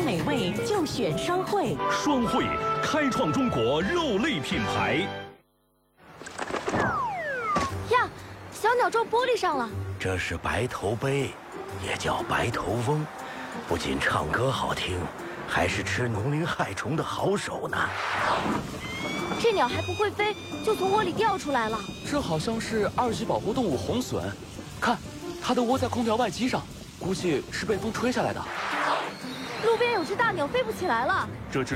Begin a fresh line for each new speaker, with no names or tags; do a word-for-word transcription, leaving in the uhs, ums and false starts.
美味就选双汇。
双汇开创中国肉类品牌。
呀，小鸟撞玻璃上了。
这是白头鹎，也叫白头翁，不仅唱歌好听，还是吃农灵害虫的好手呢。
这鸟还不会飞，就从窝里掉出来了。
这好像是二级保护动物红隼，看，它的窝在空调外机上，估计是被风吹下来的。
路边有只大鸟飞不起来了。
这只